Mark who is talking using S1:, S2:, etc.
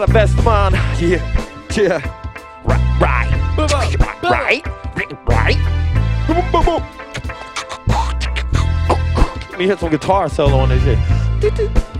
S1: The best man. Yeah. Right. Boom, boom, boom. Let me hit some guitar solo on this shit.